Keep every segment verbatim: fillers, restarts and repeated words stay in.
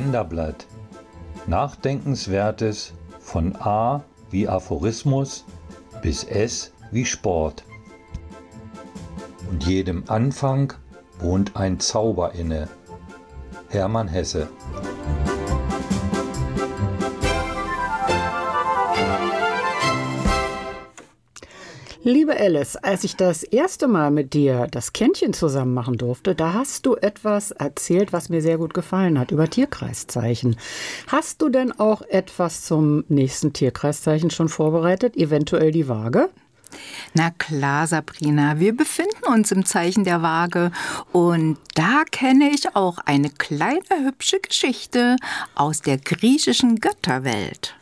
Kalenderblatt. Nachdenkenswertes von A wie Aphorismus bis S wie Sport. Und jedem Anfang wohnt ein Zauber inne. Hermann Hesse. Liebe Alice, als ich das erste Mal mit dir das Kännchen zusammen machen durfte, da hast du etwas erzählt, was mir sehr gut gefallen hat, über Tierkreiszeichen. Hast du denn auch etwas zum nächsten Tierkreiszeichen schon vorbereitet, eventuell die Waage? Na klar, Sabrina, wir befinden uns im Zeichen der Waage und da kenne ich auch eine kleine hübsche Geschichte aus der griechischen Götterwelt.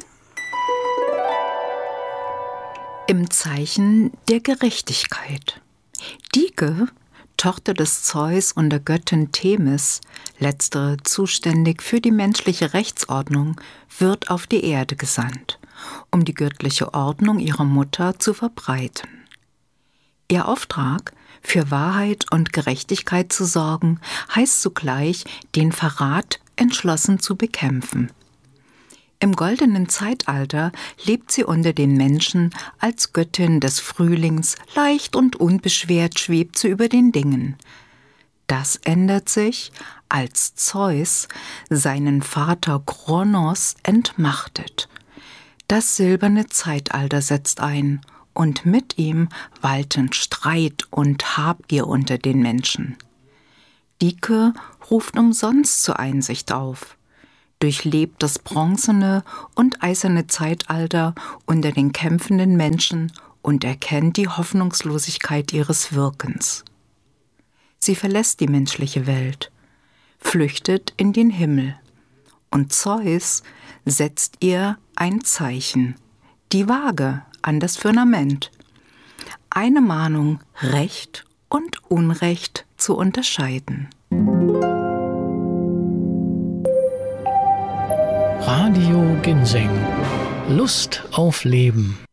Im Zeichen der Gerechtigkeit. Dike, Tochter des Zeus und der Göttin Themis, letztere zuständig für die menschliche Rechtsordnung, wird auf die Erde gesandt, um die göttliche Ordnung ihrer Mutter zu verbreiten. Ihr Auftrag, für Wahrheit und Gerechtigkeit zu sorgen, heißt zugleich, den Verrat entschlossen zu bekämpfen. Im goldenen Zeitalter lebt sie unter den Menschen als Göttin des Frühlings, leicht und unbeschwert schwebt sie über den Dingen. Das ändert sich, als Zeus seinen Vater Kronos entmachtet. Das silberne Zeitalter setzt ein und mit ihm walten Streit und Habgier unter den Menschen. Dike ruft umsonst zur Einsicht auf. Durchlebt das bronzene und eiserne Zeitalter unter den kämpfenden Menschen und erkennt die Hoffnungslosigkeit ihres Wirkens. Sie verlässt die menschliche Welt, flüchtet in den Himmel und Zeus setzt ihr ein Zeichen, die Waage, an das Firmament. Eine Mahnung, Recht und Unrecht zu unterscheiden. Radio Ginseng. Lust auf Leben.